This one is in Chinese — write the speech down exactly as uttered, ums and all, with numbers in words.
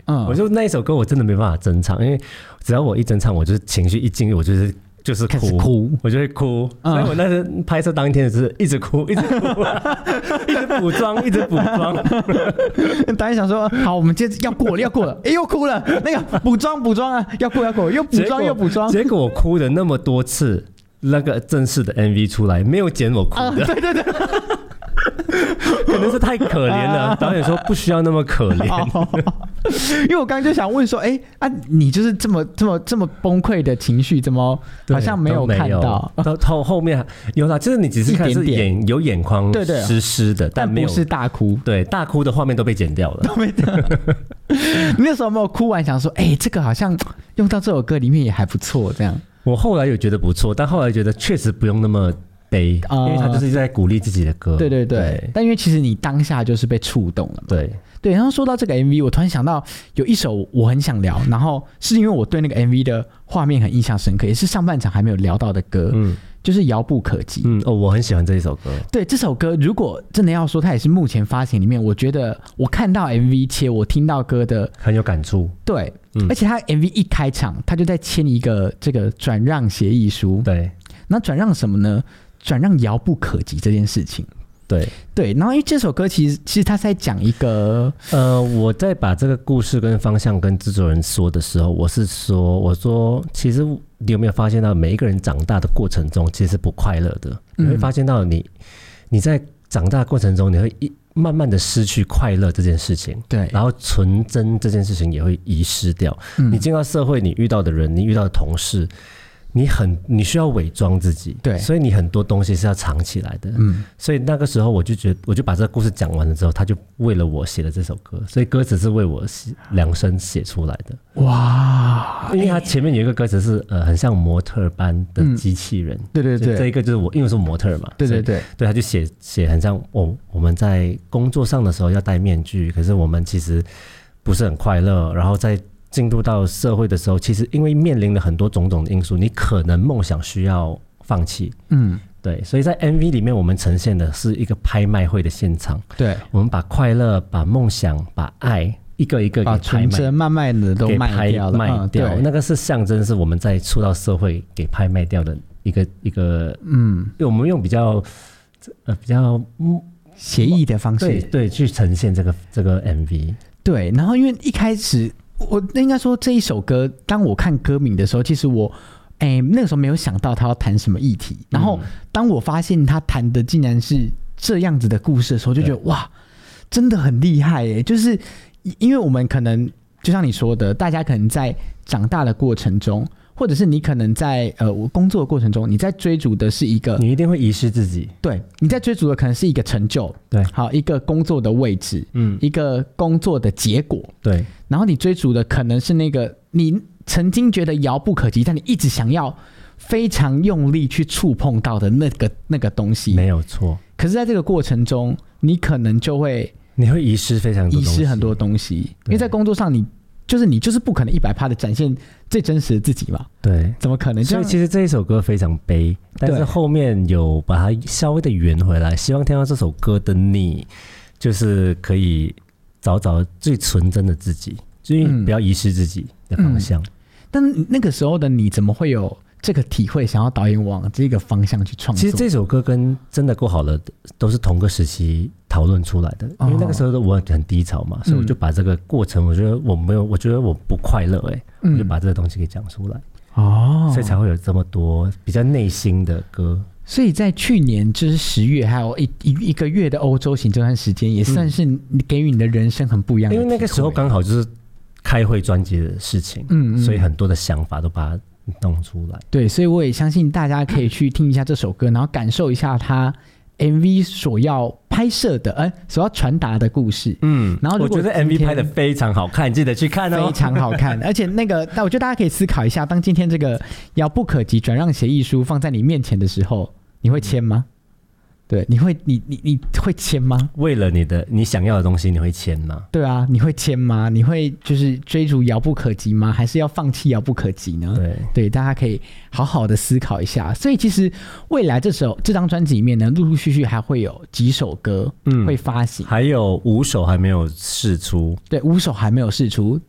嗯， 我就那一首歌我真的没办法真唱，因为只要我一真唱，我就是情绪一进入，我就是就是哭， 哭我就会哭。 嗯、 所以我那时拍摄当天就是一直哭，一直哭、啊，一直补妆，一直补妆。 导演想说，好，我们接着要过了，要过了，哎，又哭了，那个补妆补妆啊，要过要过，又补妆又补妆。 结果我哭了那么多次，那个正式的 M V 出来，没有剪我哭的。 啊、对对对。 可能是太可怜了，导演说不需要那么可怜。 因为我刚刚就想问说，哎、欸、啊，你就是这么这么这么崩溃的情绪，怎么好像没有看到？ 到后后面有啦，就是你只是看是眼点点有眼眶湿湿的，但没有不是大哭。 对，大哭的画面都被剪掉了。 都被掉了。你那时候有没有哭完想说，哎、欸，这个好像用到这首歌里面也还不错，这样？ 我后来有觉得不错，但后来觉得确实不用那么。悲，因为他就是在鼓励自己的歌。 对对 对, 对，但因为其实你当下就是被触动了嘛。 对对，然后说到这个 M V， 我突然想到有一首我很想聊，然后是因为我对那个 M V 的画面很印象深刻，也是上半场还没有聊到的歌，嗯，就是《遥不可及》。 嗯哦，我很喜欢这一首歌。 对，这首歌如果真的要说，它也是目前发行里面，我觉得我看到 M V 且我听到歌的很有感触。 对，嗯、而且他 M V 一开场，他就在签一个这个转让协议书。 对， 那转让什么呢？转让遥不可及这件事情。 对对，然后因为这首歌其实其实他在讲一个呃，我在把这个故事跟方向跟制作人说的时候，我是说，我说其实你有没有发现到每一个人长大的过程中其实是不快乐的，你会发现到你你在长大的过程中你会一慢慢的失去快乐这件事情， 对， 然后纯真这件事情也会遗失掉。嗯、你进到社会，你遇到的人，你遇到的同事。你很你需要伪装自己， 对， 所以你很多东西是要藏起来的，嗯，所以那个时候我就觉得，我就把这个故事讲完了之后，他就为了我写了这首歌，所以歌词是为我量身写出来的。 哇， 因为他前面有一个歌词是呃很像模特般的机器人，嗯、 对对对， 这一个就是我，因为我是模特嘛， 对对对， 对，他就写写很像哦，我们在工作上的时候要戴面具，可是我们其实不是很快乐，然后在。进入到社会的时候，其实因为面临了很多种种的因素，你可能梦想需要放弃，嗯，对，所以在 M V 里面，我们呈现的是一个拍卖会的现场， 对， 我们把快乐、把梦想、把爱一个一个给把纯真慢慢的都卖掉了， 卖掉，嗯、那个是象征，是我们在出到社会给拍卖掉的一个一个，嗯，我们用比较呃比较协议的方式， 对对，去呈现这个这个 M V， 对，然后因为一开始。我应该说这一首歌，当我看歌名的时候，其实我，哎，那个时候没有想到他要谈什么议题。然后当我发现他谈的竟然是这样子的故事的时候，就觉得哇，真的很厉害耶！就是因为我们可能就像你说的，大家可能在长大的过程中，或者是你可能在呃工作的过程中，你在追逐的是一个， 你一定会遗失自己。 对，你在追逐的可能是一个成就， 对， 好一个工作的位置，嗯，一个工作的结果， 对。 然后你追逐的可能是那个你曾经觉得遥不可及，但你一直想要非常用力去触碰到的那个那个东西， 没有错。 可是在这个过程中，你可能就会你会遗失非常多遗失很多东西，因为在工作上你就是你就是不可能一百趴的展现最真实的自己嘛， 对， 怎么可能？ 所以其实这一首歌非常悲，但是后面有把它稍微的圆回来，希望听到这首歌的你，就是可以找找最纯真的自己，就是不要遗失自己的方向。嗯嗯、 但那个时候的你怎么会有这个体会，想要导演往这个方向去创作？ 其实这首歌跟真的够好了都是同个时期讨论出来的，因为那个时候我很低潮嘛，哦、所以我就把这个过程，我觉得我没有，我觉得我不快乐，哎、嗯，我就把这个东西给讲出来，哦，所以才会有这么多比较内心的歌。 所以在去年就是十月，还有一一一个月的欧洲行这段时间，也算是给予你的人生很不一样的、嗯。 因为那个时候刚好就是开会专辑的事情，嗯，所以很多的想法都把它弄出来。 对，所以我也相信大家可以去听一下这首歌，然后感受一下它 M V 所要拍摄的，呃，所要传达的故事。嗯，然后我觉得 M V 拍的非常好看，记得去看哦， 非常好看。而且那个，那我觉得大家可以思考一下，当今天这个遥不可及转让协议书放在你面前的时候，你会签吗？对，你会你你你会签吗？ 为了你的你想要的东西，你会签吗？ 对啊，你会签吗？你会就是追逐遥不可及吗？还是要放弃遥不可及呢？ 对对，大家可以好好的思考一下。所以其实未来这首这张专辑里面呢，陆陆续续还会有几首歌会发行， 嗯、还有五首还没有释出。 对，五首还没有释出。